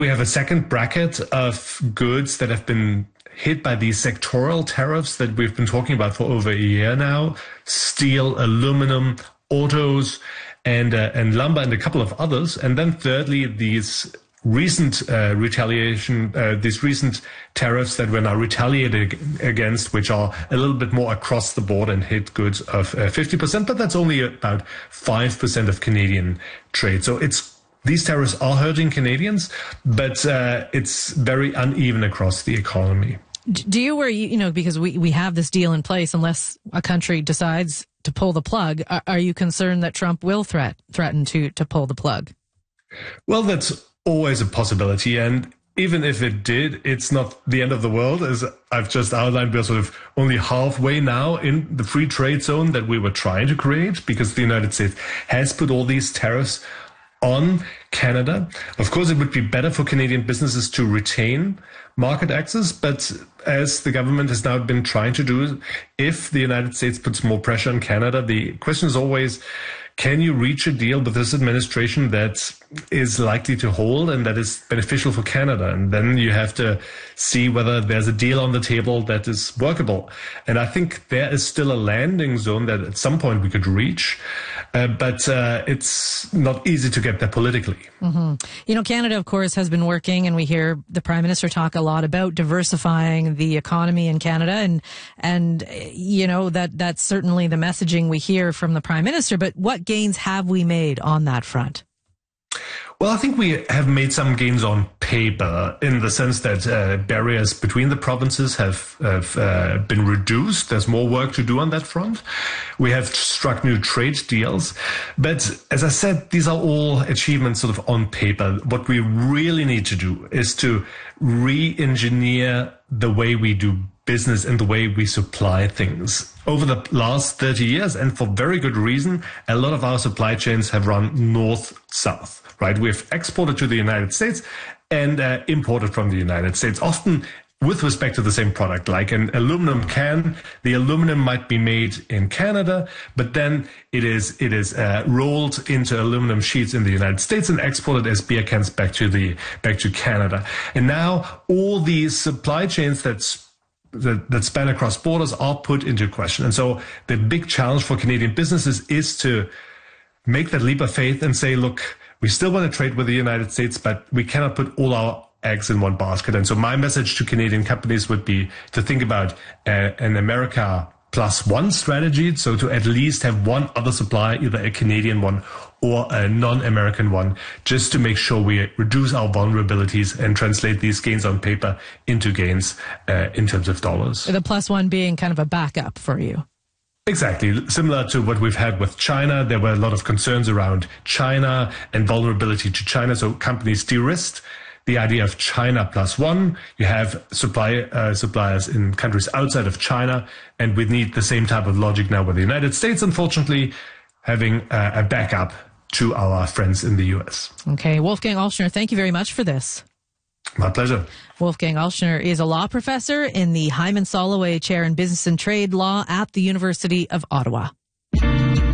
We have a second bracket of goods that have been hit by these sectoral tariffs that we've been talking about for over a year now: steel, aluminum, autos, and lumber, and a couple of others. And then thirdly, these recent these recent tariffs that we're now retaliating against, which are a little bit more across the board and hit goods of 50%, but that's only about 5% of Canadian trade. So these tariffs are hurting Canadians, but it's very uneven across the economy. Do you worry, because we have this deal in place, unless a country decides to pull the plug, are you concerned that Trump will threaten to pull the plug? Well, that's always a possibility. And even if it did, it's not the end of the world. As I've just outlined, we're sort of only halfway now in the free trade zone that we were trying to create, because the United States has put all these tariffs on Canada. Of course, it would be better for Canadian businesses to retain market access, but as the government has now been trying to do, if the United States puts more pressure on Canada, the question is always, can you reach a deal with this administration that is likely to hold and that is beneficial for Canada? And then you have to see whether there's a deal on the table that is workable. And I think there is still a landing zone that at some point we could reach, but it's not easy to get there politically. Mm-hmm. Canada, of course, has been working, and we hear the Prime Minister talk a lot about diversifying the economy in Canada, and that's certainly the messaging we hear from the Prime Minister. But what gains have we made on that front? Well, I think we have made some gains on paper, in the sense that barriers between the provinces have been reduced. There's more work to do on that front. We have struck new trade deals. But as I said, these are all achievements sort of on paper. What we really need to do is to re-engineer the way we do business and the way we supply things. Over the last 30 years, and for very good reason, a lot of our supply chains have run north-south. Right, we've exported to the United States and imported from the United States, often with respect to the same product. Like an aluminum can, the aluminum might be made in Canada, but then it is rolled into aluminum sheets in the United States and exported as beer cans back to Canada. And now all these supply chains that span across borders are put into question. And so the big challenge for Canadian businesses is to make that leap of faith and say, look, we still want to trade with the United States, but we cannot put all our eggs in one basket. And so my message to Canadian companies would be to think about an America plus one strategy. So to at least have one other supplier, either a Canadian one or a non-American one, just to make sure we reduce our vulnerabilities and translate these gains on paper into gains in terms of dollars. The plus one being kind of a backup for you. Exactly. Similar to what we've had with China, there were a lot of concerns around China and vulnerability to China. So companies de-risked the idea of China plus one. You have suppliers in countries outside of China, and we need the same type of logic now with the United States, unfortunately, having a backup to our friends in the US. Okay. Wolfgang Alschner, thank you very much for this. My pleasure. Wolfgang Alschner is a law professor in the Hyman Soloway Chair in Business and Trade Law at the University of Ottawa.